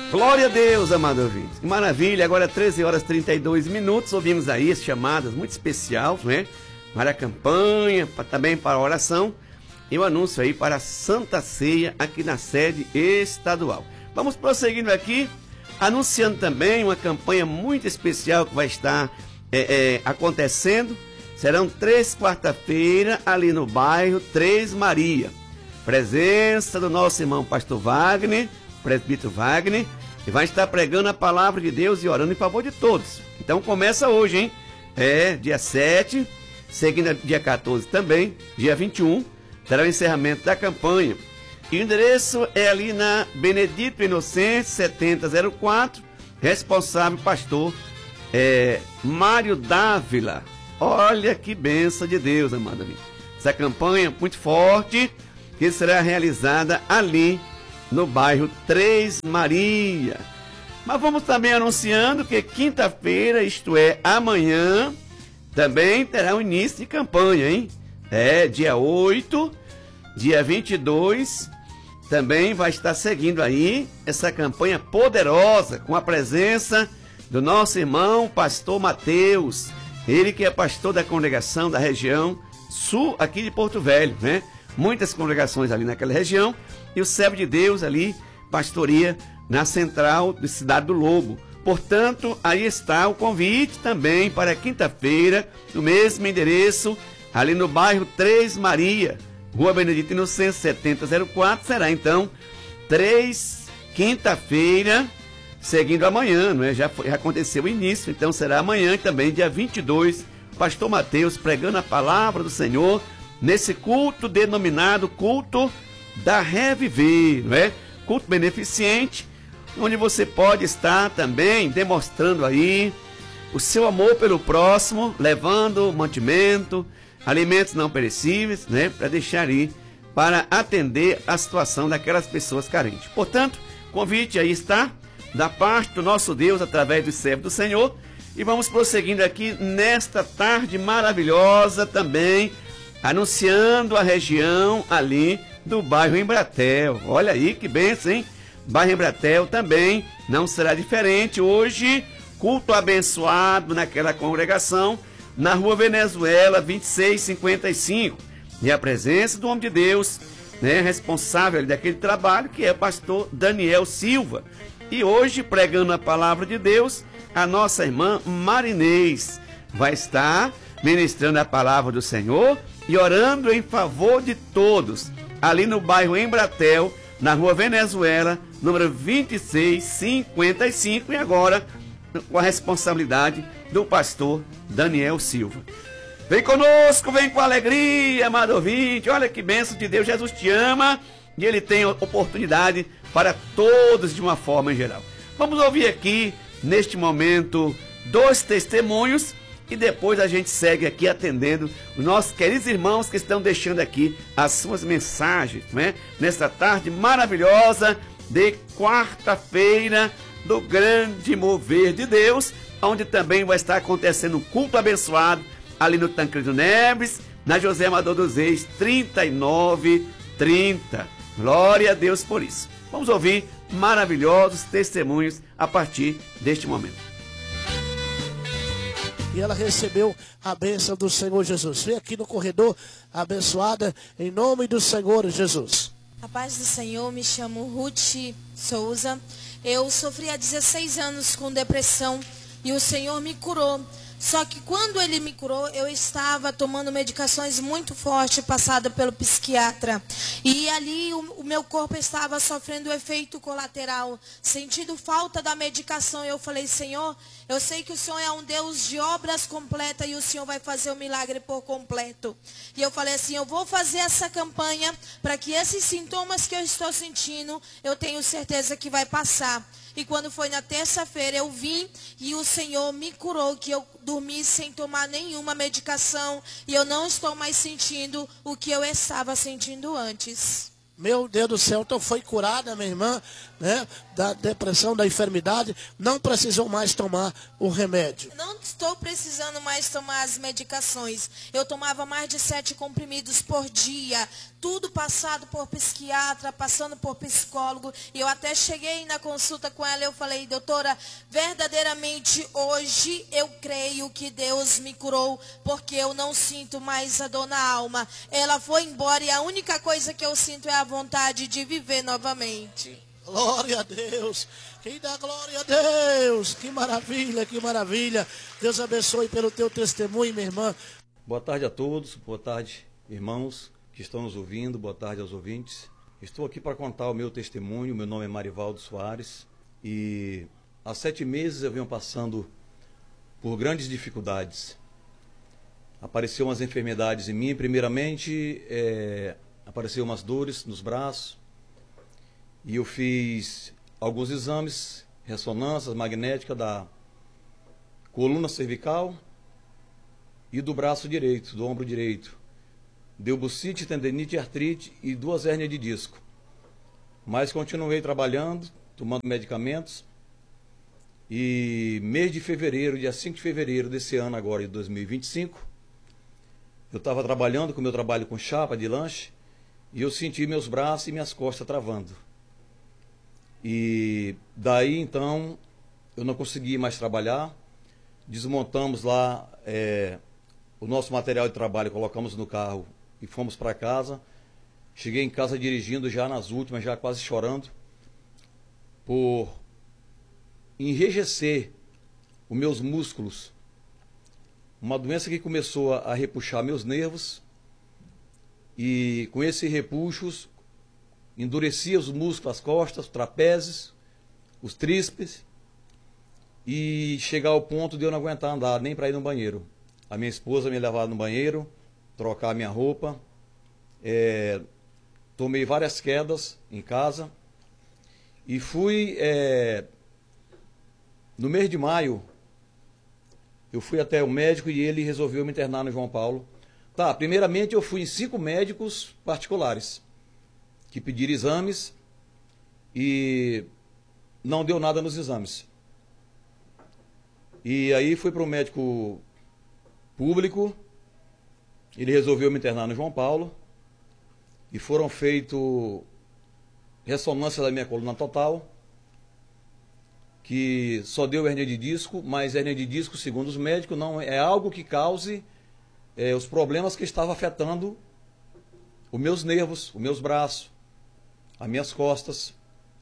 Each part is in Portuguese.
Glória a Deus, amado ouvinte. Que maravilha, agora 13 horas e 32 minutos, ouvimos aí as chamadas muito especial, né? Para a campanha, também para a oração e o anúncio aí para a Santa Ceia aqui na sede estadual. Vamos prosseguindo aqui, anunciando também uma campanha muito especial que vai estar acontecendo. Serão 3 quarta-feira ali no bairro Três Maria. Presença do nosso irmão pastor Wagner, presbítero Wagner, e vai estar pregando a palavra de Deus e orando em favor de todos. Então começa hoje, hein? Dia 7, seguindo dia 14 também, dia 21, terá o encerramento da campanha. E o endereço é ali na Benedito Inocente 7004, responsável pastor Mário Dávila. Olha que bênção de Deus, amado amigo. Essa campanha muito forte, que será realizada ali no bairro Três Maria. Mas vamos também anunciando que quinta-feira, isto é, amanhã, também terá o início de campanha, hein? Dia 8, dia 22, também vai estar seguindo aí essa campanha poderosa, com a presença do nosso irmão pastor Mateus, ele que é pastor da congregação da região sul aqui de Porto Velho, né? Muitas congregações ali naquela região, e o servo de Deus ali pastoreia na central de Cidade do Lobo. Portanto, aí está o convite também para quinta-feira, no mesmo endereço, ali no bairro Três Maria, Rua Benedito Inocente 7004, será então quinta-feira, seguindo amanhã, não é? Já aconteceu o início, então será amanhã também, dia 22, pastor Mateus pregando a palavra do Senhor, nesse culto denominado culto da Reviver, não é? Culto beneficente, onde você pode estar também demonstrando aí o seu amor pelo próximo, levando mantimento, alimentos não perecíveis, né? Para deixar aí, para atender a situação daquelas pessoas carentes. Portanto, convite aí está, da parte do nosso Deus, através do servo do Senhor, e vamos prosseguindo aqui nesta tarde maravilhosa também, anunciando a região ali do bairro Embratel. Olha aí que bênção, hein? Bairro Embratel também não será diferente. Hoje, culto abençoado naquela congregação, na Rua Venezuela 2655. E a presença do homem de Deus, né, responsável daquele trabalho, que é o pastor Daniel Silva. E hoje, pregando a palavra de Deus, a nossa irmã Marinês vai estar ministrando a palavra do Senhor e orando em favor de todos, ali no bairro Embratel, na Rua Venezuela, número 2655, e agora com a responsabilidade do pastor Daniel Silva. Vem conosco, vem com alegria, amado ouvinte, olha que bênção de Deus, Jesus te ama e Ele tem oportunidade para todos de uma forma em geral. Vamos ouvir aqui, neste momento, 2 testemunhos, e depois a gente segue aqui atendendo os nossos queridos irmãos que estão deixando aqui as suas mensagens, né? Nesta tarde maravilhosa de quarta-feira do grande mover de Deus, onde também vai estar acontecendo um culto abençoado ali no Tancredo Neves, na José Amador dos Reis 3930. Glória a Deus por isso. Vamos ouvir maravilhosos testemunhos a partir deste momento. E ela recebeu a bênção do Senhor Jesus. Vem aqui no corredor, abençoada, em nome do Senhor Jesus. A paz do Senhor, me chamo Ruth Souza. Eu sofri há 16 anos com depressão e o Senhor me curou. Só que quando Ele me curou, eu estava tomando medicações muito fortes, passada pelo psiquiatra. E ali o meu corpo estava sofrendo efeito colateral, sentindo falta da medicação. Eu falei, Senhor, eu sei que o Senhor é um Deus de obras completas e o Senhor vai fazer o milagre por completo. E eu falei assim, eu vou fazer essa campanha para que esses sintomas que eu estou sentindo, eu tenho certeza que vai passar. E quando foi na terça-feira eu vim e o Senhor me curou, que eu dormi sem tomar nenhuma medicação e eu não estou mais sentindo o que eu estava sentindo antes. Meu Deus do céu, então foi curada, minha irmã, né, da depressão, da enfermidade, não precisou mais tomar o remédio. Não estou precisando mais tomar as medicações. Eu tomava mais de 7 comprimidos por dia, tudo passado por psiquiatra, passando por psicólogo. E eu até cheguei na consulta com ela, eu falei, doutora, verdadeiramente hoje eu creio que Deus me curou, porque eu não sinto mais a dor na alma. Ela foi embora e a única coisa que eu sinto é a vontade de viver novamente. Glória a Deus. Quem dá glória a Deus. Que maravilha, que maravilha. Deus abençoe pelo teu testemunho, minha irmã. Boa tarde a todos, boa tarde, irmãos que estão nos ouvindo, boa tarde aos ouvintes. Estou aqui para contar o meu testemunho. Meu nome é Marivaldo Soares e há 7 meses eu venho passando por grandes dificuldades. Apareceram umas enfermidades em mim. Primeiramente, apareceram umas dores nos braços e eu fiz alguns exames, ressonâncias magnéticas da coluna cervical e do braço direito, do ombro direito. Deu bucite, tendinite, artrite e 2 hérnias de disco. Mas continuei trabalhando, tomando medicamentos. E mês de fevereiro, dia 5 de fevereiro desse ano agora, de 2025, eu estava trabalhando com o meu trabalho com chapa de lanche e eu senti meus braços e minhas costas travando. E daí então eu não consegui mais trabalhar. Desmontamos lá o nosso material de trabalho, colocamos no carro e fomos para casa. Cheguei em casa dirigindo já nas últimas, já quase chorando, por enrijecer os meus músculos. Uma doença que começou a repuxar meus nervos e com esses repuxos endurecia os músculos, as costas, os trapézios, os tríceps e chegar ao ponto de eu não aguentar andar nem para ir no banheiro. A minha esposa me levava no banheiro, trocar minha roupa, tomei várias quedas em casa e fui, no mês de maio, eu fui até o médico e ele resolveu me internar no João Paulo. Tá, primeiramente eu fui em 5 médicos particulares que pediram exames e não deu nada nos exames. E aí fui para o médico público, ele resolveu me internar no João Paulo e foram feitas ressonância da minha coluna total, que só deu hérnia de disco, mas hérnia de disco, segundo os médicos, não é algo que cause os problemas que estavam afetando os meus nervos, os meus braços, as minhas costas.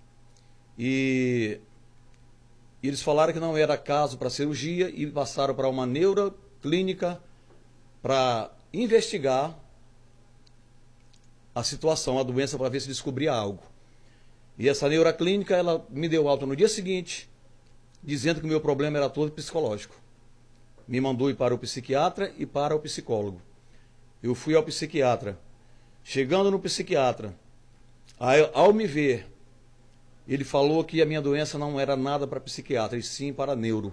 E eles falaram que não era caso para cirurgia e passaram para uma neuroclínica para investigar a situação, a doença, para ver se descobria algo. E essa neuroclínica, ela me deu alta no dia seguinte, dizendo que o meu problema era todo psicológico. Me mandou ir para o psiquiatra e para o psicólogo. Eu fui ao psiquiatra. Chegando no psiquiatra, ao me ver, ele falou que a minha doença não era nada para psiquiatra, e sim para neuro.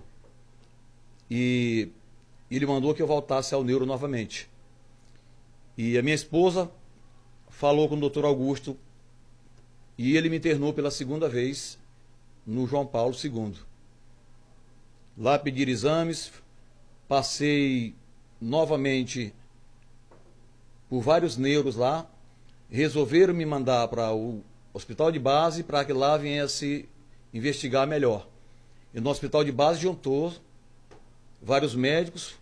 E ele mandou que eu voltasse ao neuro novamente. E a minha esposa falou com o doutor Augusto e ele me internou pela 2ª vez no João Paulo II. Lá pedir exames, passei novamente por vários neuros lá, resolveram me mandar para o hospital de base para que lá viesse investigar melhor. E no hospital de base juntou vários médicos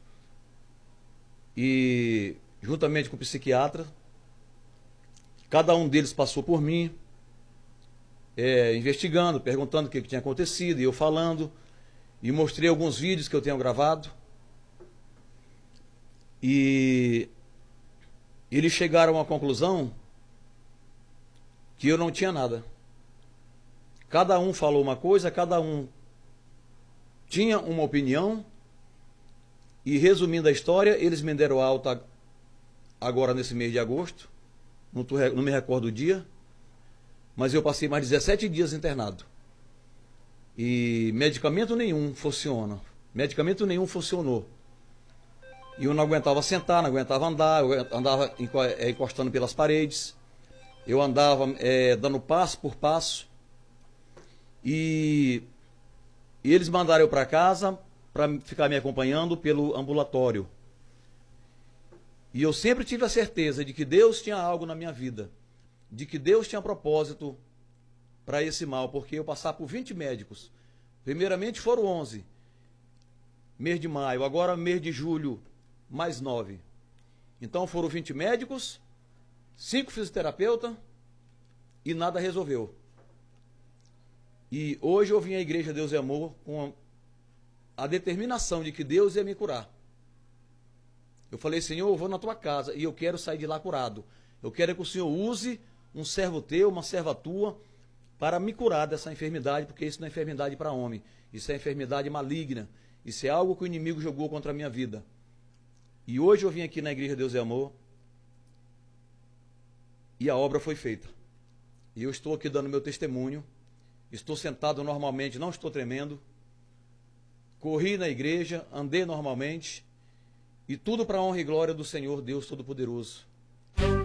e juntamente com o psiquiatra, cada um deles passou por mim, investigando, perguntando o que tinha acontecido, e eu falando, e mostrei alguns vídeos que eu tenho gravado. E eles chegaram à conclusão que eu não tinha nada. Cada um falou uma coisa, cada um tinha uma opinião, e resumindo a história, eles me deram alta agora nesse mês de agosto, não me recordo o dia, mas eu passei mais 17 dias internado. E medicamento nenhum funciona. Medicamento nenhum funcionou. E eu não aguentava sentar, não aguentava andar, eu andava encostando pelas paredes, eu andava dando passo por passo. E eles mandaram eu para casa para ficar me acompanhando pelo ambulatório. E eu sempre tive a certeza de que Deus tinha algo na minha vida, de que Deus tinha propósito para esse mal, porque eu passar por 20 médicos, primeiramente foram 11, mês de maio, agora mês de julho, mais 9. Então foram 20 médicos, 5 fisioterapeutas e nada resolveu. E hoje eu vim à Igreja Deus e Amor com a determinação de que Deus ia me curar. Eu falei, Senhor, eu vou na tua casa e eu quero sair de lá curado. Eu quero que o Senhor use um servo teu, uma serva tua, para me curar dessa enfermidade, porque isso não é enfermidade para homem. Isso é enfermidade maligna. Isso é algo que o inimigo jogou contra a minha vida. E hoje eu vim aqui na Igreja Deus e Amor e a obra foi feita. E eu estou aqui dando meu testemunho. Estou sentado normalmente, não estou tremendo. Corri na igreja, andei normalmente. E tudo para a honra e glória do Senhor Deus Todo-Poderoso.